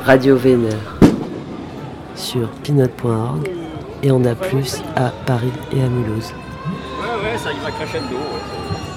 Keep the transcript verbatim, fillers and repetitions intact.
Radio Vénère sur pinot point org et on a plus à Paris et à Mulhouse. Ouais, ouais, ça y va crescendo. Ouais.